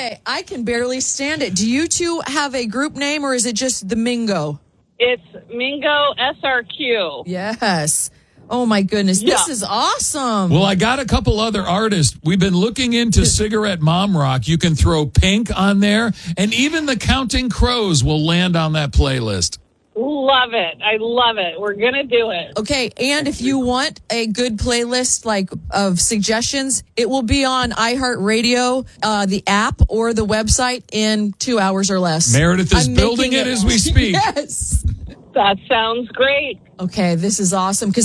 Okay, I can barely stand it. Do you two have a group name, or is it just the Mingo? It's Mingo SRQ. Yes. Oh, my goodness. This is awesome. Well, I got a couple other artists. We've been looking into Cigarette Mom Rock. You can throw Pink on there, and even the Counting Crows will land on that playlist. Love it. I love it. We're going to do it. Okay, and if you want a good playlist of suggestions, it will be on iHeartRadio, the app, or the website in 2 hours or less. Meredith is building it as we speak. Yes. That sounds great. Okay, this is awesome because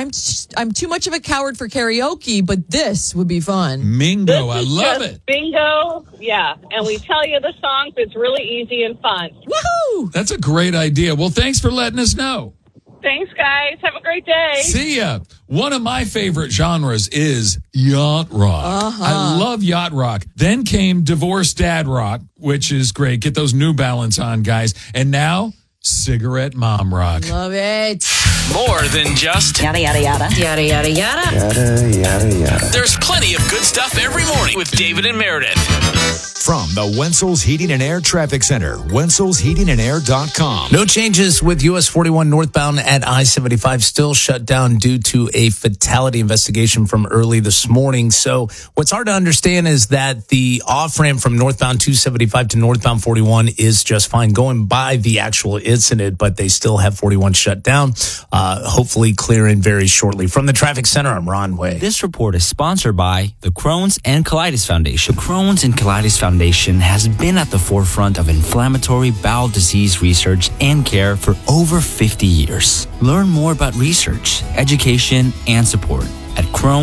I'm too much of a coward for karaoke, but this would be fun. Mingo, I love it. Bingo, yeah. And we tell you the songs. It's really easy and fun. Woohoo! That's a great idea. Well, thanks for letting us know. Thanks, guys. Have a great day. See ya. One of my favorite genres is yacht rock. I love yacht rock. Then came Divorced Dad rock, which is great. Get those New Balance on, guys. And now, Cigarette Mom Rock. Love it. More than just yada, yada, yada. Yada, yada, yada. Yada, yada, yada. There's plenty of good stuff every morning with David and Meredith. From the Wenzel's Heating and Air Traffic Center, wenzelsheatingandair.com. No changes with US 41 northbound at I-75, still shut down due to a fatality investigation from early this morning. So what's hard to understand is that the off-ramp from northbound 275 to northbound 41 is just fine going by the actual incident, but they still have 41 shut down, hopefully clearing very shortly. From the traffic center, I'm Ron Way. This report is sponsored by the Crohn's and Colitis Foundation. The Crohn's and Colitis Foundation has been at the forefront of inflammatory bowel disease research and care for over 50 years. Learn more about research, education, and support at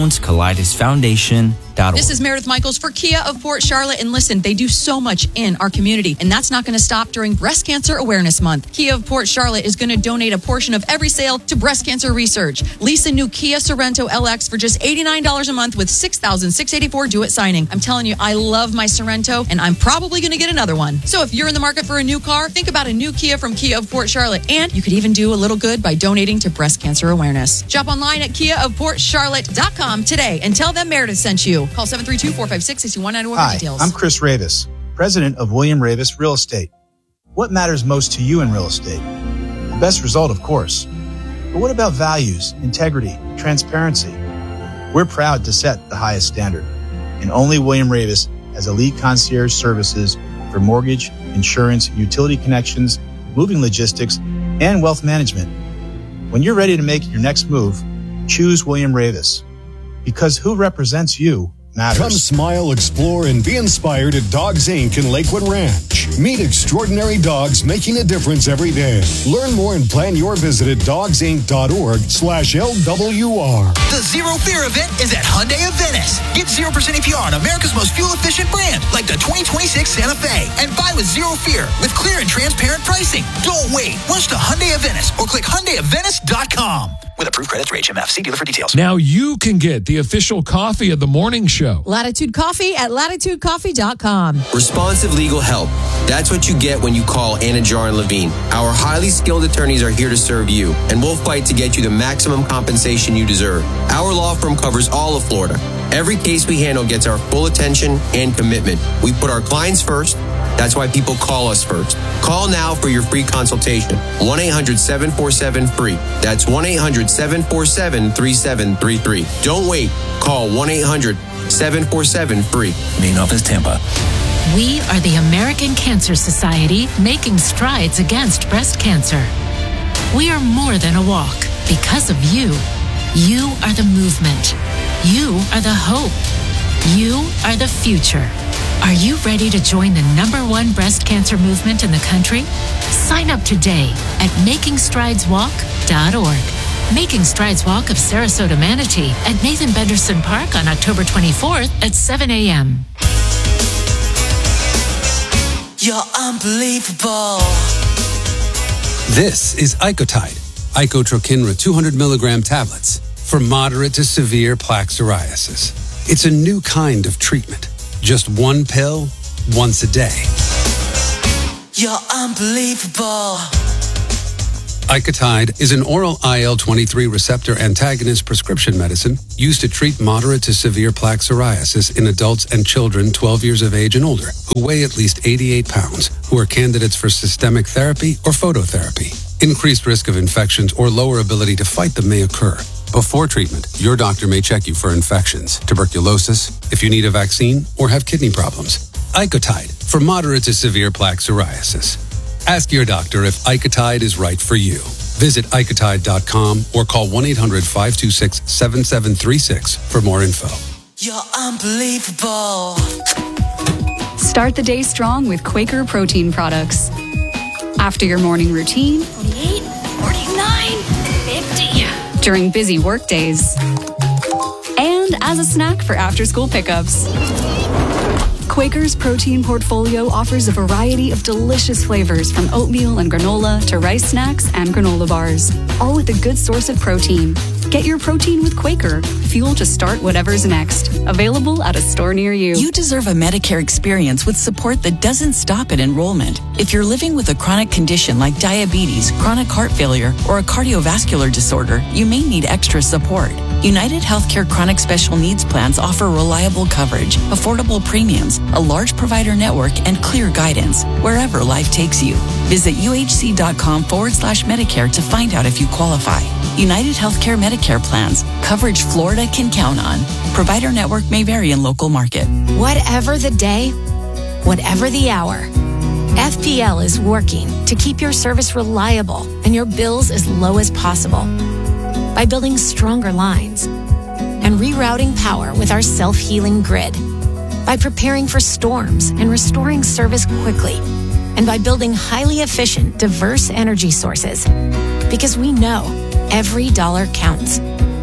Crohn'sColitisFoundation.org. This is Meredith Michaels for Kia of Port Charlotte. And listen, they do so much in our community, and that's not going to stop during Breast Cancer Awareness Month. Kia of Port Charlotte is going to donate a portion of every sale to breast cancer research. Lease a new Kia Sorento LX for just $89 a month with $6,684 due at signing. I'm telling you, I love my Sorento, and I'm probably going to get another one. So if you're in the market for a new car, think about a new Kia from Kia of Port Charlotte. And you could even do a little good by donating to breast cancer awareness. Shop online at KiaofPortCharlotte.com today and tell them Meredith sent you. Call 732-456-6191 for details. I'm Chris Ravis, president of William Ravis Real Estate. What matters most to you in real estate? The best result, of course. But what about values, integrity, transparency? We're proud to set the highest standard. And only William Ravis has elite concierge services for mortgage, insurance, utility connections, moving logistics, and wealth management. When you're ready to make your next move, choose William Ravis. Because who represents you matters. Come smile, explore, and be inspired at Dogs Inc. in Lakewood Ranch. Meet extraordinary dogs making a difference every day. Learn more and plan your visit at dogsinc.org/LWR. The Zero Fear event is at Hyundai of Venice. Get 0% APR on America's most fuel-efficient brand, like the 2026 Santa Fe. And buy with Zero Fear with clear and transparent pricing. Don't wait. Rush to Hyundai of Venice or click HyundaiofVenice.com. With approved credits through HMF. See dealer for details. Now you can get the official coffee of the morning show. Latitude Coffee at latitudecoffee.com. Responsive legal help. That's what you get when you call Anajar and Levine. Our highly skilled attorneys are here to serve you, and we'll fight to get you the maximum compensation you deserve. Our law firm covers all of Florida. Every case we handle gets our full attention and commitment. We put our clients first. That's why people call us first. Call now for your free consultation. 1-800-747-FREE. That's 1-800-747-3733. Don't wait. Call 1-800-747-FREE. Main office, Tampa. We are the American Cancer Society, making strides against breast cancer. We are more than a walk. Because of you. You are the movement. You are the hope. You are the future. Are you ready to join the #1 breast cancer movement in the country? Sign up today at MakingStridesWalk.org. Making Strides Walk of Sarasota Manatee at Nathan Benderson Park on October 24th at 7 a.m. You're unbelievable. This is Icotide, Icotrokinra 200 milligram tablets for moderate to severe plaque psoriasis. It's a new kind of treatment. Just one pill, once a day. You're unbelievable. Icotide is an oral IL-23 receptor antagonist prescription medicine used to treat moderate to severe plaque psoriasis in adults and children 12 years of age and older who weigh at least 88 pounds, who are candidates for systemic therapy or phototherapy. Increased risk of infections or lower ability to fight them may occur. Before treatment, your doctor may check you for infections, tuberculosis, if you need a vaccine, or have kidney problems. Icotide for moderate to severe plaque psoriasis. Ask your doctor if Icotide is right for you. Visit Icotide.com or call 1-800-526-7736 for more info. You're unbelievable. Start the day strong with Quaker protein products. After your morning routine, 48, 49, 50. During busy work days, and as a snack for after-school pickups. Quaker's protein portfolio offers a variety of delicious flavors from oatmeal and granola to rice snacks and granola bars, all with a good source of protein. Get your protein with Quaker, fuel to start whatever's next. Available at a store near you. You deserve a Medicare experience with support that doesn't stop at enrollment. If you're living with a chronic condition like diabetes, chronic heart failure, or a cardiovascular disorder, you may need extra support. United Healthcare Chronic Special Needs Plans offer reliable coverage, affordable premiums, a large provider network, and clear guidance wherever life takes you. Visit uhc.com/Medicare to find out if you qualify. United Healthcare Medicare plans. Coverage Florida can count on. Provider network may vary in local market. Whatever the day, whatever the hour, FPL is working to keep your service reliable and your bills as low as possible. By building stronger lines and rerouting power with our self-healing grid. By preparing for storms and restoring service quickly. And by building highly efficient, diverse energy sources. Because we know every dollar counts.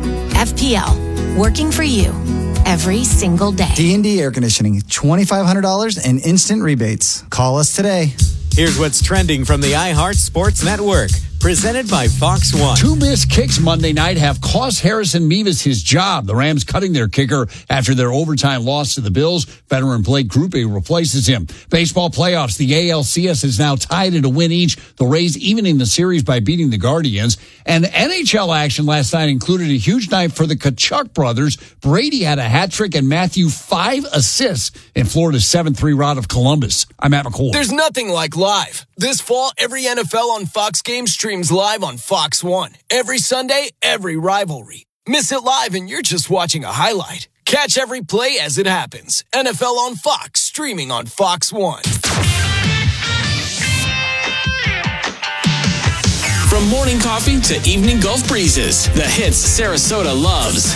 FPL, working for you every single day. D&D Air Conditioning, $2,500 and instant rebates. Call us today. Here's what's trending from the iHeart Sports Network. Presented by Fox One. Two missed kicks Monday night have cost Harrison Mevis his job. The Rams cutting their kicker after their overtime loss to the Bills. Veteran Blake Grupe replaces him. Baseball playoffs. The ALCS is now tied at a win each. The Rays evening the series by beating the Guardians. And NHL action last night included a huge night for the Tkachuk brothers. Brady had a hat trick and Matthew 5 assists in Florida's 7-3 rout of Columbus. I'm Matt McCoy. There's nothing like live. This fall, every NFL on Fox game streams live on Fox One. Every Sunday, every rivalry. Miss it live and you're just watching a highlight. Catch every play as it happens. NFL on Fox, streaming on Fox One. From morning coffee to evening Gulf breezes, the hits Sarasota loves.